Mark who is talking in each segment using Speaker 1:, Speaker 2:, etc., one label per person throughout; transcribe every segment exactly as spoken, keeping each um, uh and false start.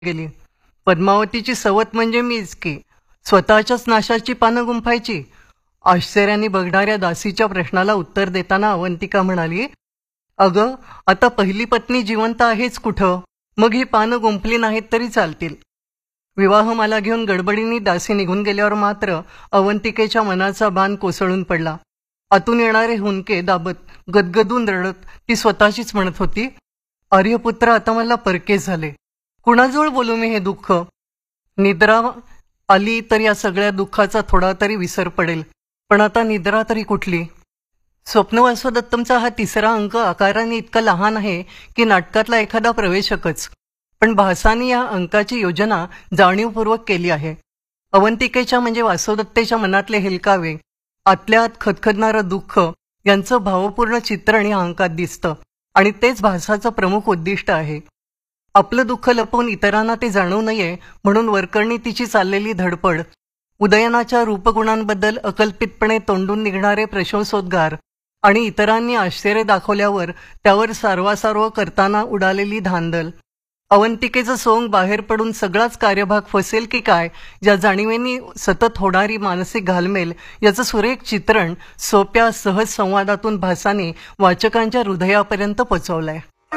Speaker 1: गेली. पद्मावतीची सवत म्हणजे मीच की. स्वतःच्याच नाशाची पानं गुंफायची. आश्चर्याने बघणाऱ्या दासीच्या प्रश्नाला उत्तर देताना अवंतिका म्हणाली, अगं, आता पहिली पत्नी जिवंत आहेच कुठं, मग ही पानं गुंफली नाहीत तरी चालतील. विवाहमाला घेऊन गडबडीने दासी निघून गेल्यावर मात्र अवंतिकेच्या मनाचा बाण कोसळून पडला. आतून येणारे हुंदके दाबत गदगदून रडत ती स्वतःशीच म्हणत होती, आर्यपुत्र आता मला परके झाले. कुणाजवळ बोलू मी हे दुःख? निद्रा आली तर या सगळ्या दुःखाचा थोडा तरी विसर पडेल, पण आता निद्रा तरी कुठली? स्वप्नवासवदत्तमचा हा तिसरा अंक आकाराने इतका लहान आहे की नाटकातला एखादा प्रवेशकच, पण भासानी या अंकाची योजना जाणीवपूर्वक केली आहे. अवंतिकेच्या म्हणजे वासवदत्तेच्या मनातले हेलकावे, आतल्या आत खदखदणारं दुःख यांचं भावपूर्ण चित्रण या अंकात दिसतं आणि तेच भासाचं प्रमुख उद्दिष्ट आहे. आपलं दुःख लपवून इतरांना ते जाणवू नये म्हणून वरकरणी तिची चाललेली धडपड, उदयनाच्या रूपगुणांबद्दल अकल्पितपणे तोंडून निघणारे प्रशंसोद्गार आणि इतरांनी आश्चर्य दाखवल्यावर त्यावर सारवासारव करताना उडालेली धांदल, अवंतिकेचं सोंग बाहेर पडून सगळाच कार्यभाग फसेल की काय या जाणीवेनी सतत होणारी मानसिक घालमेल याचं सुरेख चित्रण सोप्या सहज संवादातून भासाने वाचकांच्या हृदयापर्यंत पोचवलंय.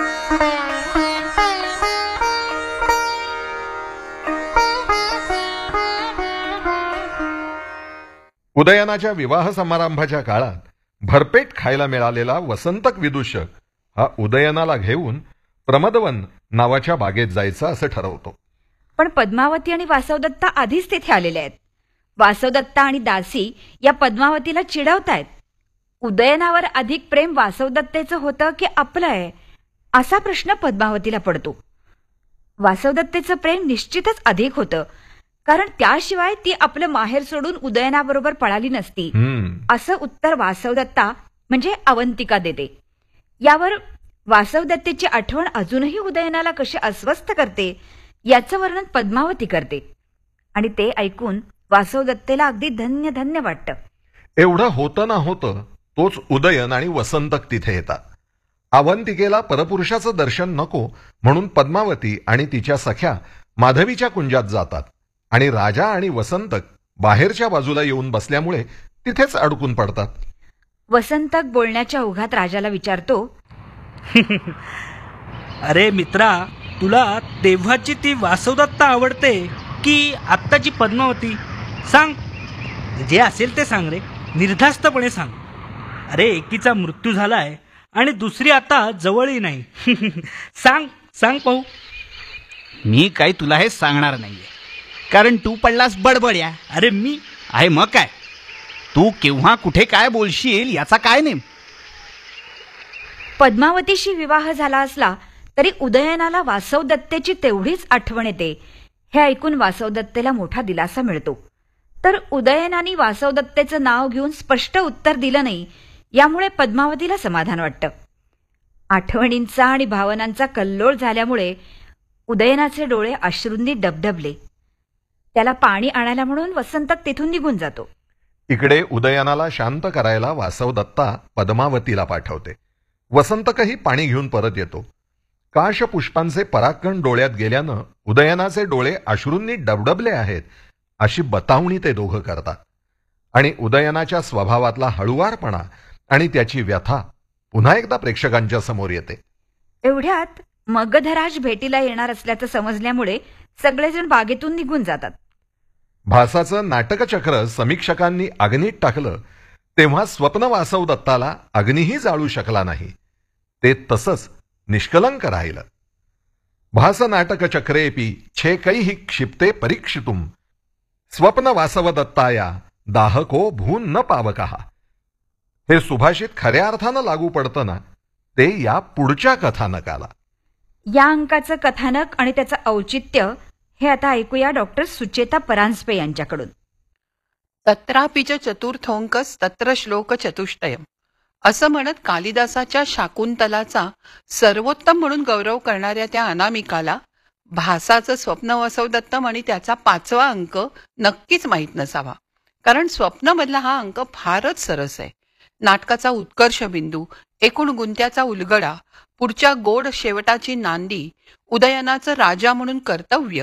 Speaker 2: उदयनाच्या विवाह समारंभाच्या काळात भरपेट खायला मिळालेला वसंतक विदूषक हा उदयनाला घेऊन प्रमदवन नावाच्या बागेत जायचं असं ठरवतो.
Speaker 3: पण पद्मावती आणि वासवदत्ता आधीच तिथे आलेले आहेत. वासवदत्ता आणि दासी या पद्मावतीला चिडवतायत. उदयनावर अधिक प्रेम वासवदत्तेचं होतं की आपलं आहे असा प्रश्न पद्मावतीला पडतो. वासवदत्तेचं प्रेम निश्चितच अधिक होतं, कारण त्याशिवाय ती आपलं माहेर सोडून उदयनाबरोबर पळाली नसती असं उत्तर वासवदत्ता म्हणजे अवंतिका देते. यावर वासवदत्तेची आठवण अजूनही उदयनाला कशी अस्वस्थ करते याचं वर्णन पद्मावती करते आणि ते ऐकून वासवदत्तेला अगदी धन्य धन्य वाटतं.
Speaker 2: एवढं होतं ना होतं तोच उदयन आणि वसंतक तिथे येतात. अवंतिकेला परपुरुषाचं दर्शन नको म्हणून पद्मावती आणि तिच्या सख्या माधवीच्या कुंजात जातात आणि राजा आणि वसंतक बाहेरच्या बाजूला येऊन बसल्यामुळे तिथेच अडकून पडतात.
Speaker 3: वसंतक बोलण्याच्या ओघात राजाला विचारतो,
Speaker 4: अरे मित्रा, तुला तेव्हाची ती वासवदत्ता आवडते की आत्ताची पद्मावती? सांग, जे असेल ते सांग रे, निर्धास्तपणे सांग. अरे एकीचा मृत्यू झालाय आणि दुसरी आता जवळही नाही. सांग सांग पाहू.
Speaker 5: मी काही तुला हे सांगणार नाहीये, कारण तू पडलास बडबड्या.
Speaker 4: अरे मी
Speaker 5: आहे मग काय, तू केव्हा कुठे काय बोलशील याचा काय नेम.
Speaker 3: पद्मावतीशी विवाह झाला असला तरी उदयनाला वासवदत्तेची तेवढीच आठवण येते हे ऐकून वासवदत्तेला मोठा दिलासा मिळतो. तर उदयनाने वासवदत्तेचं नाव घेऊन स्पष्ट उत्तर दिलं नाही यामुळे पद्मावतीला समाधान वाटतं. आठवणींचा आणि भावनांचा कल्लोळ झाल्यामुळे उदयनाचे डोळे अश्रूंनी डबडबले. त्याला पाणी आणायला म्हणून वसंतक तिथून निघून जातो.
Speaker 2: इकडे उदयनाला शांत करायला वासवदत्ता पद्मावतीला पाठवते. वसंतकही पाणी घेऊन परत येतो. काश पुष्पांचे परागकण डोळ्यात गेल्यानं उदयनाचे डोळे अश्रूंनी डबडबले आहेत अशी बतावणी ते दोघं करतात आणि उदयनाच्या स्वभावातला हळुवारपणा आणि त्याची व्यथा पुन्हा एकदा प्रेक्षकांच्या समोर येते.
Speaker 3: एवढ्यात मगधराज भेटीला येणार असल्याचं समजल्यामुळे सगळेजण बागेतून निघून जातात.
Speaker 2: भासाचं नाटकचक्र समीक्षकांनी अग्नीत टाकलं तेव्हा स्वप्न वासवदत्ताला अग्नीही जाळू शकला नाही. ते तसंच निष्कलंक राहिलं. भास नाटकचक्रेपी छे कैहि क्षिप्ते परीक्षितुम स्वप्न वासवदत्ताया दाहको भून न पावकहा. हे सुभाषित खऱ्या अर्थानं लागू पडतं ना, ते या पुढच्या कथानकाला.
Speaker 3: या अंकाचं कथानक आणि त्याचं औचित्य हे आता ऐकूया डॉक्टर सुचेता परांजपे यांच्याकडून.
Speaker 6: तत्रापि च चतुर्थोंकस तत्र श्लोक चतुष्टयम असं म्हणत कालिदासाच्या शाकुंतलाचा सर्वोत्तम म्हणून गौरव करणाऱ्या त्या अनामिकाला भासाचं स्वप्न वासवदत्तम आणि त्याचा पाचवा अंक नक्कीच माहीत नसावा, कारण स्वप्नमधला हा अंक फारच सरस आहे. नाटकाचा उत्कर्ष बिंदू, एकूण गुंत्याचा उलगडा, पुढच्या गोड शेवटाची नांदी उदयनाचं राजा म्हणून कर्तव्य